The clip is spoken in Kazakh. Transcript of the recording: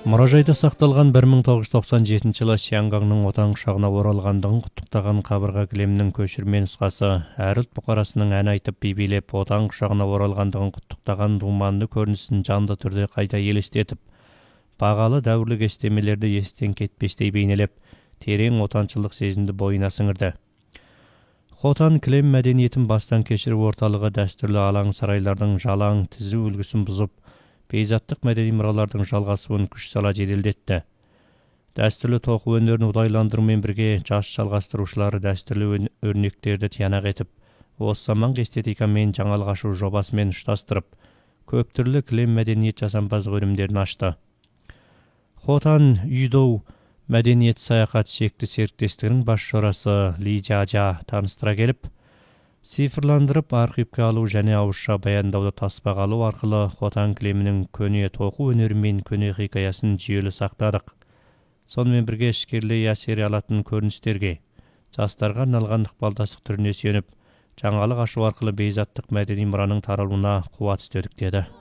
Мұражайда сақталған 1997 жылы Сиангаңның отан құшағына оралғандығын құттықтаған қабырға кілемінің көшірме нұсқасы, әр ұлт бұқарасының ән айтып би билеп отан құшағына оралғандығын құттықтаған думанды көрінісін жанды түрде қайта елестетіп, бағалы дәуірлік естемелерді естен кетпестей бейнелеп, терең отаншылдық сезімді бойына сіңірді. Хотан кілем мәдениетін бастан кешіріп орталығы дәстүрлі алаң сарайлардың жалаң тізу үлгісін бұзып, бейзаттық мәдени мұралардың жалғасуын күш сала жеделдетті. Дәстүрлі тоқу өнерін ұдайландырумен бірге жас жалғастырушылары дәстүрлі өрнектерді тиянақ етіп, осы заманғы эстетикамен жаңалық ашу жобасымен ұштастырып, көп түрлі кілем мәдениет жасампаздық өнімдерін ашты. Хотан Үйдоу мәдениет саяхат шекті серіктестігінің бас жорасы Ли Жа таныстыра келіп, цифрландырып архивке алу және ауызша баяндауды таспаға алу арқылы Хотан кілемінің көне тоқу өнері мен көне хикаясын жүйелі сақтадық. Сонымен бірге ішкерлей әсер алатын көріністерге, жастарға арналған ықпалдастық түріне сүйеніп, жаңалық ашу арқылы бейзаттық мәдени мұраның таралуына қуат істедік деді.